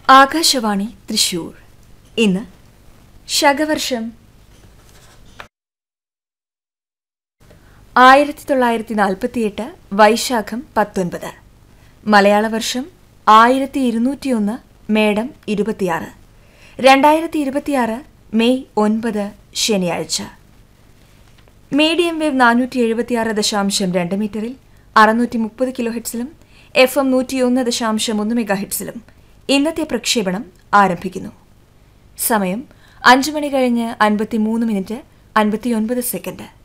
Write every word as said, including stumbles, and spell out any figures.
ആകാശവാണി തൃശൂർ. ഇന്ന് ശകവർഷം ആയിരത്തി തൊള്ളായിരത്തി നാൽപ്പത്തിയെട്ട് വൈശാഖം പത്തൊൻപത്, മലയാള വർഷം ആയിരത്തി ഇരുന്നൂറ്റിയൊന്ന് മേടം ഇരുപത്തിയാറ്, രണ്ടായിരത്തി ഇരുപത്തിയാറ് മെയ് ഒൻപത് ശനിയാഴ്ച. മീഡിയം വേവ് നാനൂറ്റി എഴുപത്തിയാറ് ദശാംശം രണ്ട് മീറ്ററിൽ അറുന്നൂറ്റി മുപ്പത് കിലോ ഹെഡ്സിലും എഫ് എം നൂറ്റിയൊന്ന് ദശാംശം ഒന്ന് മെഗാ ഹെഡ്സിലും ഇന്നത്തെ പ്രക്ഷേപണം ആരംഭിക്കുന്നു. സമയം അഞ്ചു മണി കഴിഞ്ഞ് അൻപത്തിമൂന്ന് മിനിറ്റ് അൻപത്തിയൊൻപത് സെക്കൻഡ്.